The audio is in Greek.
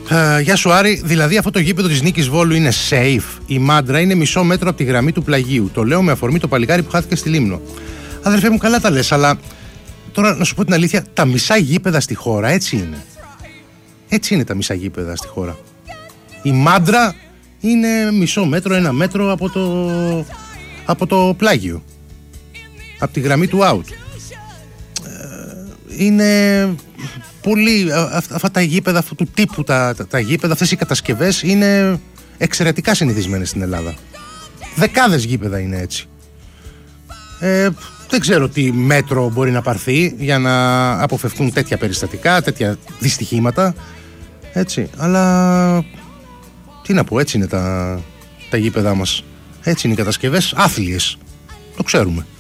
Γεια σου Άρη, δηλαδή αυτό το γήπεδο της Νίκης Βόλου είναι safe? Η Μάντρα είναι μισό μέτρο από τη γραμμή του πλαγίου. Το λέω με αφορμή το παλικάρι που χάθηκε στη Λίμνο. Αδερφέ μου, καλά τα λες, αλλά τώρα να σου πω την αλήθεια, τα μισά γήπεδα στη χώρα έτσι είναι. Έτσι είναι τα μισά γήπεδα στη χώρα. Η Μάντρα είναι μισό μέτρο, ένα μέτρο από το πλάγιο. Από τη γραμμή του out. Είναι πολύ. Αυτά τα γήπεδα, αυτού του τύπου τα γήπεδα, αυτές οι κατασκευές είναι εξαιρετικά συνηθισμένες στην Ελλάδα. Δεκάδες γήπεδα είναι έτσι. Δεν ξέρω τι μέτρο μπορεί να πάρθει για να αποφευκούν τέτοια περιστατικά, τέτοια δυστυχήματα. Έτσι, αλλά τι να πω, έτσι είναι τα γήπεδά μας. Έτσι είναι οι κατασκευές, άθλιες. Το ξέρουμε.